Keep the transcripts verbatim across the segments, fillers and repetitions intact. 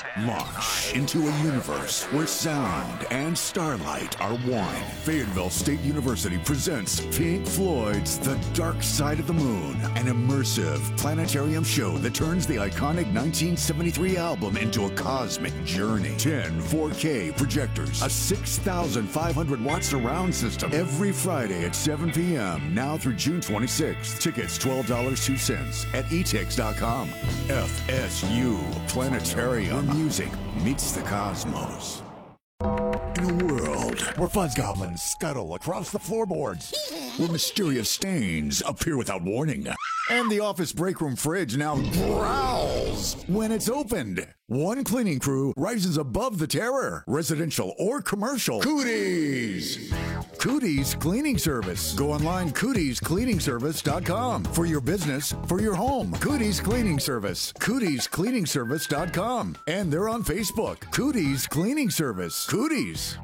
Launch into a universe where sound and starlight are one. Fayetteville State University presents Pink Floyd's The Dark Side of the Moon, an immersive planetarium show that turns the iconic nineteen seventy-three album into a cosmic journey. ten four K projectors, a six thousand five hundred watt surround system, every Friday at seven p m, now through June twenty-sixth. Tickets twelve dollars and two cents at e tix dot com. F S U Planetarium. Where music meets the cosmos. In a world where fuzz goblins scuttle across the floorboards, where mysterious stains appear without warning, and the office break room fridge now growls when it's opened, one cleaning crew rises above the terror, residential or commercial. Cooties! Cooties Cleaning Service. Go online, cooties cleaning service dot com. For your business, for your home. Cooties Cleaning Service. cooties cleaning service dot com. And they're on Facebook. Cooties Cleaning Service. Cooties.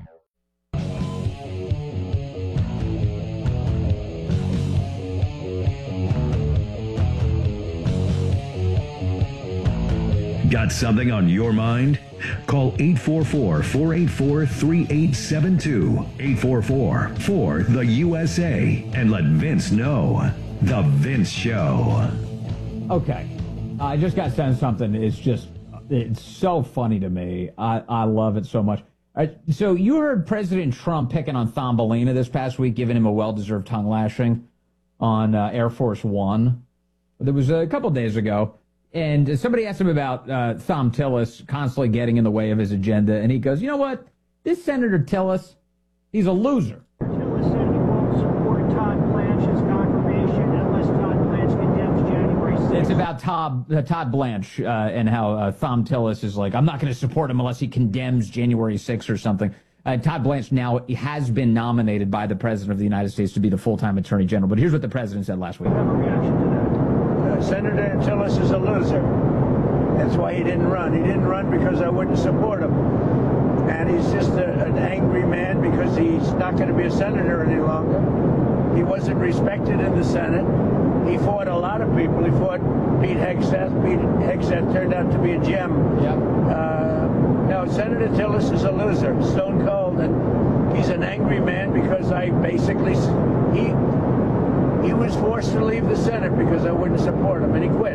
Got something on your mind? Call eight four four, four eight four, three eight seven two, eight four four, four, the U S A, and let Vince know. The Vince Show. Okay. I just got sent something. It's just, it's so funny to me. I, I love it so much. All right, so you heard President Trump picking on Thumbelina this past week, giving him a well-deserved tongue lashing on uh, Air Force One. There was a couple days ago. And somebody asked him about uh, Thom Tillis constantly getting in the way of his agenda, and he goes, you know what? This Senator Tillis, he's a loser. Tillis said he won't support Todd Blanche's confirmation unless Todd Blanche condemns January sixth. It's about Todd, uh, Todd Blanche uh, and how uh, Thom Tillis is like, I'm not going to support him unless he condemns January sixth or something. Uh, Todd Blanche now has been nominated by the President of the United States to be the full-time Attorney General. But here's what the President said last week. I have a reaction to that. Senator Tillis is a loser. That's why he didn't run. He didn't run because I wouldn't support him. And he's just a, an angry man because he's not going to be a senator any longer. He wasn't respected in the Senate. He fought a lot of people. He fought Pete Hegseth. Pete Hegseth turned out to be a gem. Yep. Uh, no, Senator Tillis is a loser, stone cold. And he's an angry man because I basically... he. He was forced to leave the Senate because I wouldn't support him, and he quit.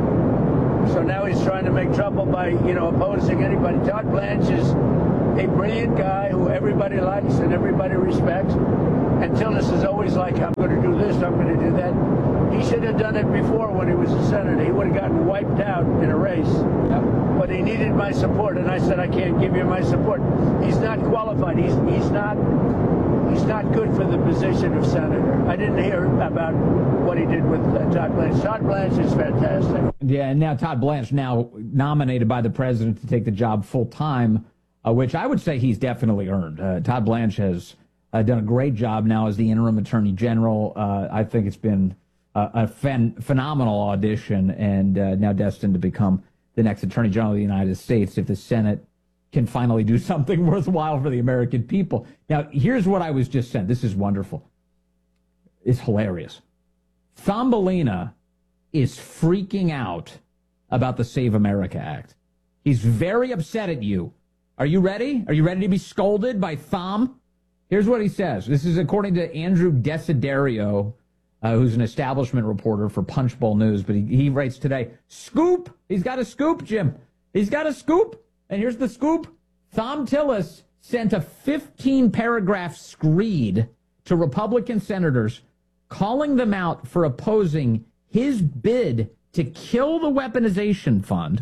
So now he's trying to make trouble by, you know, opposing anybody. Todd Blanche is a brilliant guy who everybody likes and everybody respects. And Tillis is always like, I'm going to do this, I'm going to do that. He should have done it before when he was a senator. He would have gotten wiped out in a race. Yep. But he needed my support, and I said, I can't give you my support. He's not qualified. He's, he's not... He's not good for the position of senator. I didn't hear about what he did with uh, Todd Blanche. Todd Blanche is fantastic. Yeah, and now Todd Blanche now nominated by the president to take the job full time, uh, which I would say he's definitely earned. Uh, Todd Blanche has uh, done a great job now as the interim attorney general. Uh, I think it's been uh, a phen- phenomenal audition, and uh, now destined to become the next attorney general of the United States if the Senate can finally do something worthwhile for the American people. Now, here's what I was just sent. This is wonderful. It's hilarious. Thumbelina is freaking out about the Save America Act. He's very upset at you. Are you ready? Are you ready to be scolded by Thom? Here's what he says. This is according to Andrew Desiderio, uh, who's an establishment reporter for Punchbowl News, but he, he writes today, scoop! He's got a scoop, Jim. He's got a scoop. And here's the scoop. Thom Tillis sent a fifteen-paragraph screed to Republican senators calling them out for opposing his bid to kill the weaponization fund.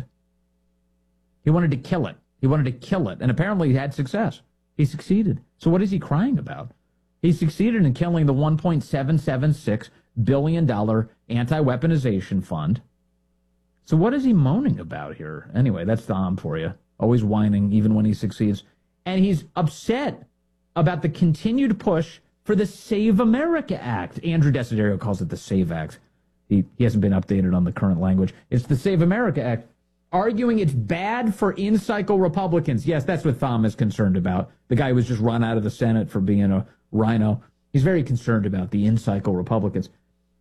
He wanted to kill it. He wanted to kill it. And apparently he had success. He succeeded. So what is he crying about? He succeeded in killing the one point seven seven six billion dollars anti-weaponization fund. So what is he moaning about here? Anyway, that's Thom for you. Always whining, even when he succeeds. And he's upset about the continued push for the Save America Act. Andrew Desiderio calls it the SAVE Act. He, he hasn't been updated on the current language. It's the Save America Act, arguing it's bad for in-cycle Republicans. Yes, that's what Thom is concerned about. The guy who was just run out of the Senate for being a rhino. He's very concerned about the in-cycle Republicans.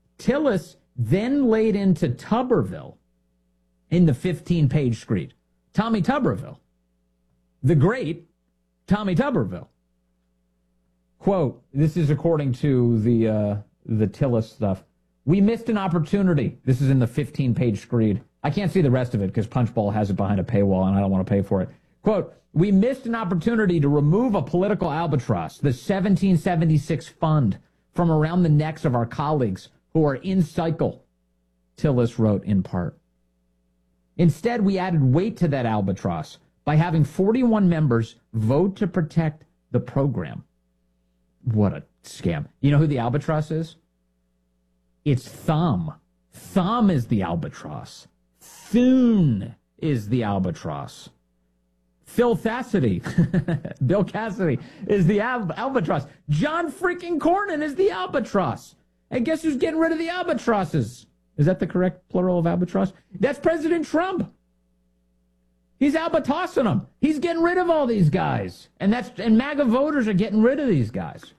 Tillis then laid into Tuberville in the fifteen-page screed. Tommy Tuberville, the great Tommy Tuberville. Quote, this is according to the uh, the Tillis stuff. We missed an opportunity. This is in the fifteen-page screed. I can't see the rest of it because Punchbowl has it behind a paywall and I don't want to pay for it. Quote, we missed an opportunity to remove a political albatross, the seventeen seventy-six fund, from around the necks of our colleagues who are in cycle, Tillis wrote in part. Instead, we added weight to that albatross by having forty-one members vote to protect the program. What a scam. You know who the albatross is? It's Thumb. Thumb is the albatross. Thune is the albatross. Phil Cassidy, Bill Cassidy, is the al- albatross. John freaking Cornyn is the albatross. And guess who's getting rid of the albatrosses? Is that the correct plural of albatross? That's President Trump. He's albatrossing them. He's getting rid of all these guys. And that's and MAGA voters are getting rid of these guys.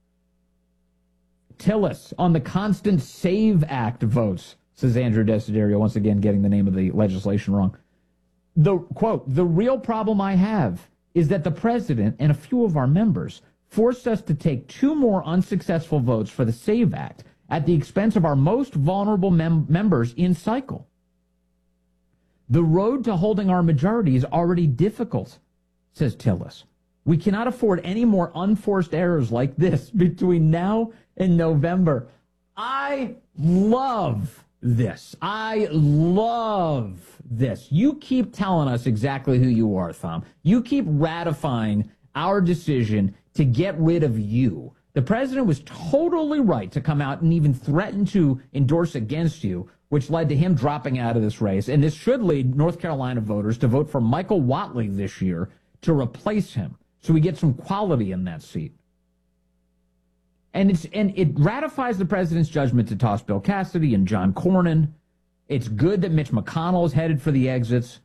Tillis on the Constant Save Act votes, says Andrew Desiderio, once again getting the name of the legislation wrong. The quote, the real problem I have is that the president and a few of our members forced us to take two more unsuccessful votes for the SAVE Act at the expense of our most vulnerable mem- members in cycle. The road to holding our majority is already difficult, says Tillis. We cannot afford any more unforced errors like this between now and November. I love this. I love this. You keep telling us exactly who you are, Thom. You keep ratifying our decision to get rid of you. The president was totally right to come out and even threaten to endorse against you, which led to him dropping out of this race. And this should lead North Carolina voters to vote for Michael Whatley this year to replace him, so we get some quality in that seat. And it's and it ratifies the president's judgment to toss Bill Cassidy and John Cornyn. It's good that Mitch McConnell is headed for the exits.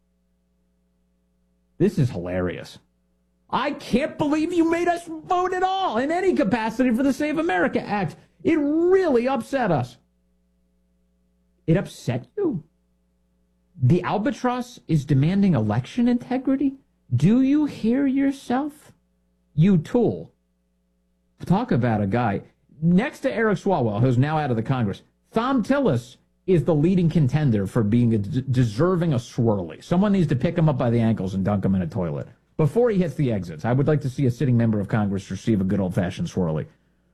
This is hilarious. I can't believe you made us vote at all in any capacity for the Save America Act. It really upset us. It upset you? The albatross is demanding election integrity? Do you hear yourself? You tool. Talk about a guy. Next to Eric Swalwell, who's now out of the Congress, Thom Tillis is the leading contender for being a d- deserving a swirly. Someone needs to pick him up by the ankles and dunk him in a toilet before he hits the exits. I would like to see a sitting member of Congress receive a good old-fashioned swirly.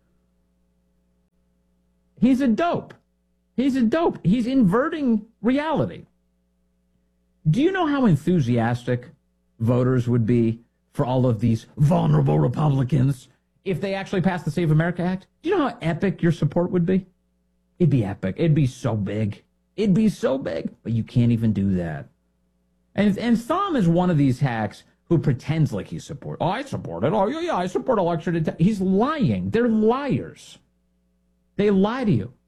He's a dope. He's a dope. He's inverting reality. Do you know how enthusiastic voters would be for all of these vulnerable Republicans if they actually passed the Save America Act? Do you know how epic your support would be? It'd be epic. It'd be so big. It'd be so big. But you can't even do that. And and Thom is one of these hacks who pretends like he supports. Oh, I support it. Oh, yeah, yeah, I support election integrity. He's lying. They're liars. They lie to you.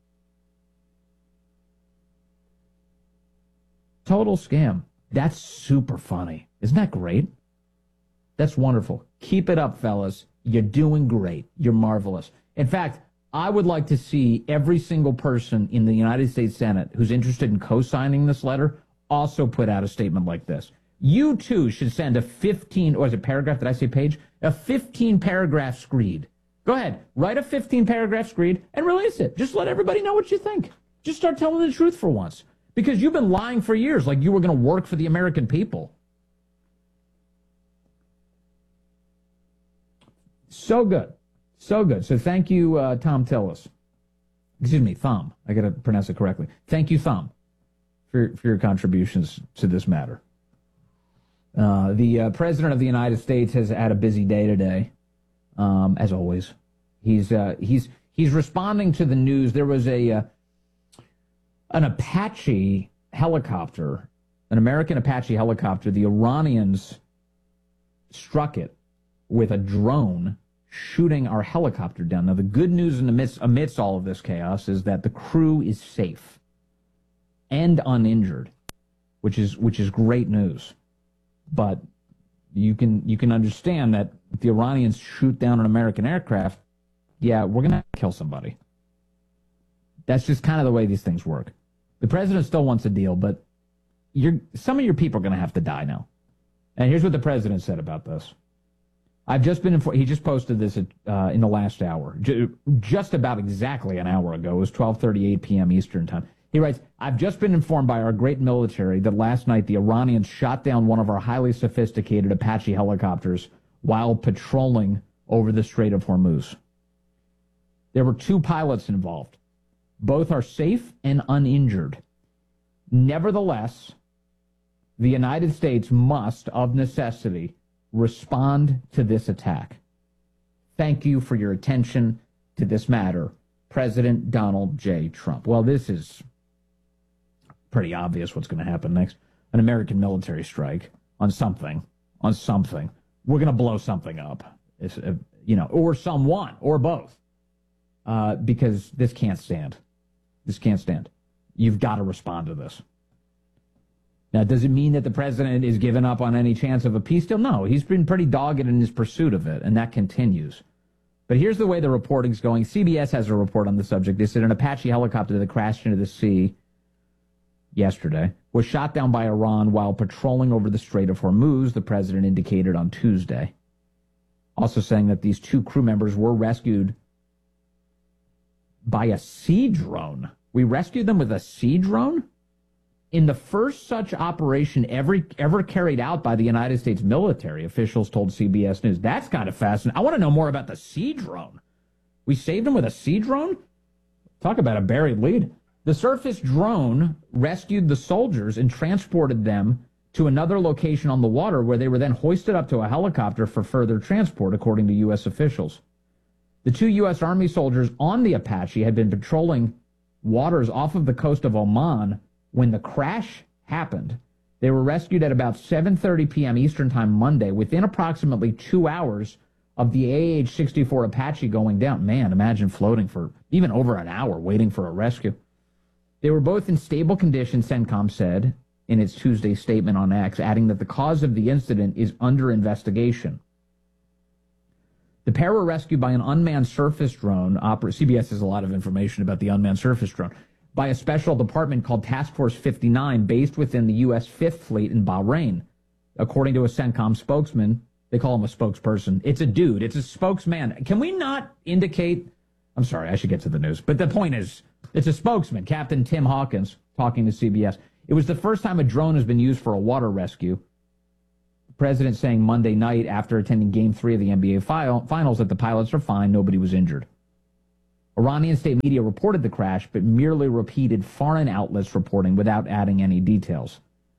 Total scam. That's super funny. Isn't that great? That's wonderful. Keep it up, fellas. You're doing great. You're marvelous. In fact, I would like to see every single person in the United States Senate who's interested in co-signing this letter also put out a statement like this. You, too, should send a fifteen, or is it paragraph? Did I say page? A fifteen-paragraph screed. Go ahead. Write a fifteen-paragraph screed and release it. Just let everybody know what you think. Just start telling the truth for once. Because you've been lying for years like you were going to work for the American people. So good. So good. So thank you, uh, Thom Tillis. Excuse me, Thom. I got to pronounce it correctly. Thank you, Thom, for, for your contributions to this matter. Uh, the uh, President of the United States has had a busy day today, um, as always. He's uh, he's he's responding to the news. There was a uh, an Apache helicopter, an American Apache helicopter. The Iranians struck it with a drone, shooting our helicopter down. Now, the good news in the midst, amidst all of this chaos is that the crew is safe and uninjured, which is which is great news. But you can you can understand that if the Iranians shoot down an American aircraft, yeah, we're going to kill somebody. That's just kind of the way these things work. The president still wants a deal, but you're, some of your people are going to have to die now. And here's what the president said about this. I've just been informed. He just posted this at, uh, in the last hour, just about exactly an hour ago. It was twelve thirty-eight p.m. Eastern time. He writes, I've just been informed by our great military that last night the Iranians shot down one of our highly sophisticated Apache helicopters while patrolling over the Strait of Hormuz. There were two pilots involved. Both are safe and uninjured. Nevertheless, the United States must, of necessity, respond to this attack. Thank you for your attention to this matter, President Donald J. Trump. Well, this is pretty obvious what's going to happen next. An American military strike on something, on something. We're going to blow something up, it's, uh, you know, or someone, or both, uh, because this can't stand. This can't stand. You've got to respond to this. Now, does it mean that the president is giving up on any chance of a peace deal? No, he's been pretty dogged in his pursuit of it, and that continues. But here's the way the reporting's going. C B S has a report on the subject. They said an Apache helicopter that crashed into the sea yesterday was shot down by Iran while patrolling over the Strait of Hormuz, the president indicated on Tuesday. Also saying that these two crew members were rescued by a sea drone. We rescued them with a sea drone? In the first such operation ever, ever carried out by the United States military, officials told C B S News. That's kind of fascinating. I want to know more about the sea drone. We saved them with a sea drone? Talk about a buried lead. The surface drone rescued the soldiers and transported them to another location on the water where they were then hoisted up to a helicopter for further transport, according to U S officials. The two U S Army soldiers on the Apache had been patrolling waters off of the coast of Oman when the crash happened. They were rescued at about seven thirty p.m. Eastern Time Monday, within approximately two hours of the A H sixty-four Apache going down. Man, imagine floating for even over an hour waiting for a rescue. They were both in stable condition, CENTCOM said in its Tuesday statement on X, adding that the cause of the incident is under investigation. The pair were rescued by an unmanned surface drone. Opera- C B S has a lot of information about the unmanned surface drone. By a special department called Task Force fifty-nine, based within the U S Fifth Fleet in Bahrain. According to a CENTCOM spokesman, they call him a spokesperson. It's a dude. It's a spokesman. Can we not indicate... I'm sorry, I should get to the news. But the point is, it's a spokesman, Captain Tim Hawkins, talking to C B S. It was the first time a drone has been used for a water rescue. The president saying Monday night after attending Game three of the N B A Finals that the pilots are fine, nobody was injured. Iranian state media reported the crash, but merely repeated foreign outlets reporting without adding any details.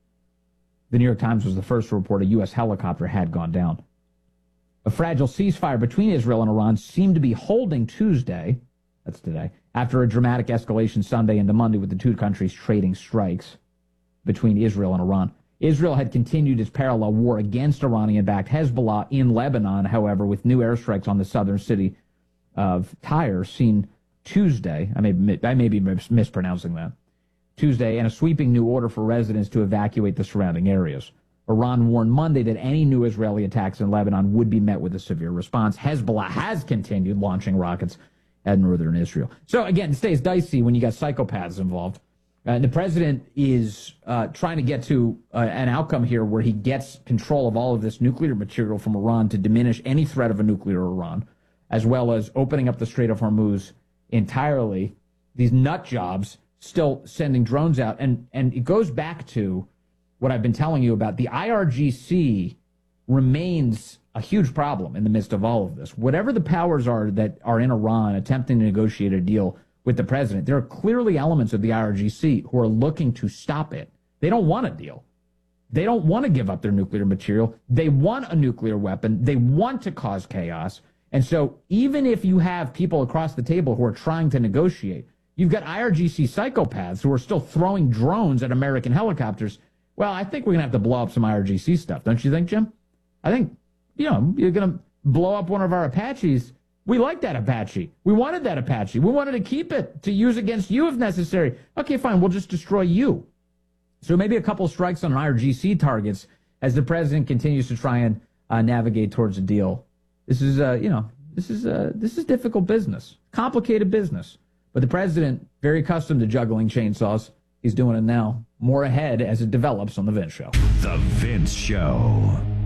The New York Times was the first to report a U S helicopter had gone down. A fragile ceasefire between Israel and Iran seemed to be holding Tuesday, that's today, after a dramatic escalation Sunday into Monday with the two countries trading strikes between Israel and Iran. Israel had continued its parallel war against Iranian-backed Hezbollah in Lebanon, however, with new airstrikes on the southern city of Tyre seen Tuesday. I may, I may be mis- mispronouncing that. Tuesday, and a sweeping new order for residents to evacuate the surrounding areas. Iran warned Monday that any new Israeli attacks in Lebanon would be met with a severe response. Hezbollah has continued launching rockets at northern Israel. So, again, it stays dicey when you got psychopaths involved. Uh, the president is uh, trying to get to uh, an outcome here where he gets control of all of this nuclear material from Iran to diminish any threat of a nuclear Iran, as well as opening up the Strait of Hormuz entirely. These nut jobs still sending drones out. And, and it goes back to what I've been telling you about. The I R G C remains a huge problem in the midst of all of this. Whatever the powers are that are in Iran attempting to negotiate a deal with the president, there are clearly elements of the I R G C who are looking to stop it. They don't want a deal. They don't want to give up their nuclear material. They want a nuclear weapon. They want to cause chaos. And so even if you have people across the table who are trying to negotiate, you've got I R G C psychopaths who are still throwing drones at American helicopters. Well, I think we're going to have to blow up some I R G C stuff. Don't you think, Jim? I think, you know, you're going to blow up one of our Apaches. We like that Apache. We wanted that Apache. We wanted to keep it to use against you if necessary. Okay, fine. We'll just destroy you. So maybe a couple strikes on I R G C targets as the president continues to try and uh, navigate towards a deal. This is, uh, you know, this is uh, this is difficult business, complicated business. But the president, very accustomed to juggling chainsaws, He's doing it now. More ahead as it develops on The Vince Show. The Vince Show.